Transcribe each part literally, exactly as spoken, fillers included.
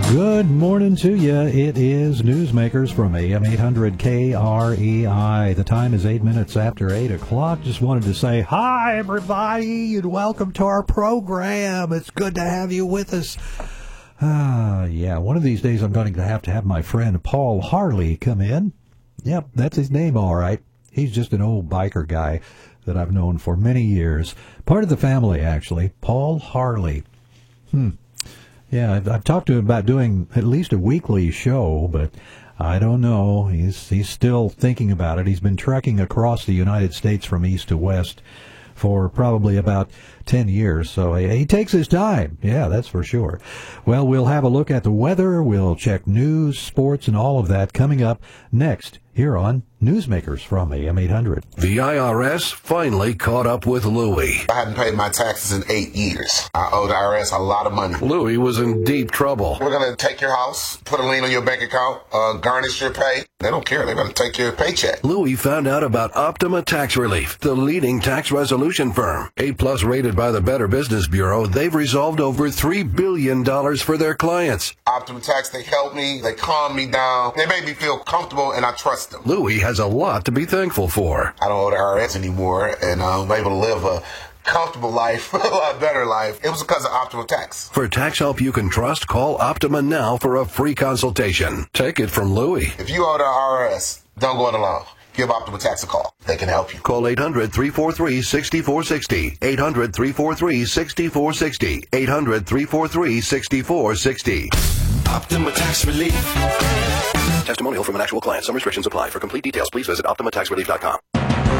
Good morning to you. It is Newsmakers from A M eight hundred K R E I. The time is eight minutes after eight o'clock. Just wanted to say hi, everybody, and welcome to our program. It's good to have you with us. Ah, uh, yeah, one of these days I'm going to have to have my friend Paul Harley come in. Yep, that's his name, all right. He's just an old biker guy that I've known for many years. Part of the family, actually. Paul Harley. Hmm. Yeah, I've, I've talked to him about doing at least a weekly show, but I don't know. He's he's still thinking about it. He's been trekking across the United States from east to west for probably about ten years, so he, he takes his time. Yeah, that's for sure. Well, we'll have a look at the weather. We'll check news, sports, and all of that coming up next here on Newsmakers from A M eight hundred. The I R S finally caught up with Louie. I hadn't paid my taxes in eight years. I owe the I R S a lot of money. Louie was in deep trouble. We're going to take your house, put a lien on your bank account, uh, garnish your pay. They don't care. They're going to take your paycheck. Louie found out about Optima Tax Relief, the leading tax resolution firm. A plus rated by the Better Business Bureau, they've resolved over three billion dollars for their clients. Optima Tax, they helped me. They calmed me down. They made me feel comfortable, and I trust them. Louie has a lot to be thankful for. I don't owe the I R S anymore, and I'm able to live a comfortable life, a lot better life. It was because of Optima Tax. For tax help you can trust, call Optima now for a free consultation. Take it from Louie. If you owe the I R S, don't go it alone. Give Optima Tax a call. They can help you. Call eight hundred, three four three, six four six zero. eight hundred, three four three, six four six zero. eight hundred, three four three, six four six zero. Optima Tax Relief. Testimonial from an actual client. Some restrictions apply. For complete details, please visit optima tax relief dot com.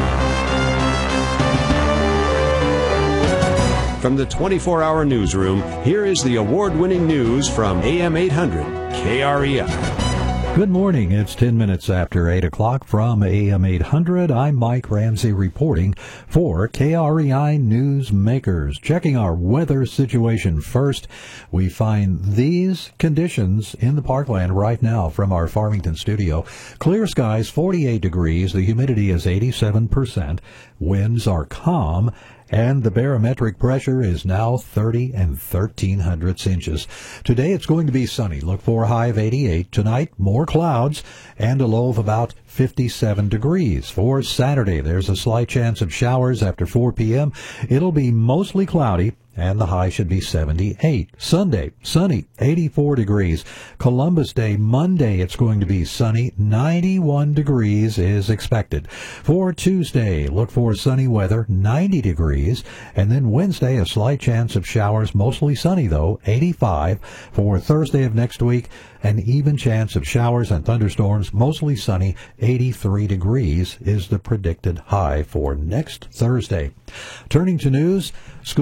From the twenty-four hour newsroom, here is the award-winning news from A M eight hundred K R E I. Good morning. It's ten minutes after eight o'clock from A M eight hundred. I'm Mike Ramsey reporting for K R E I Newsmakers. Checking our weather situation first, we find these conditions in the parkland right now from our Farmington studio. Clear skies, forty-eight degrees. The humidity is eighty-seven percent. Winds are calm. And the barometric pressure is now thirty and thirteen hundredths inches. Today it's going to be sunny. Look for a high of eighty-eight. Tonight, more clouds and a low of about fifty-seven degrees. For Saturday, there's a slight chance of showers after four p.m. It'll be mostly cloudy, and the high should be seventy-eight. Sunday, sunny, eighty-four degrees. Columbus Day, Monday, it's going to be sunny, ninety-one degrees is expected. For Tuesday, look for sunny weather, ninety degrees. And then Wednesday, a slight chance of showers, mostly sunny though, eighty-five. For Thursday of next week, an even chance of showers and thunderstorms, mostly sunny, eighty-three degrees is the predicted high for next Thursday. Turning to news,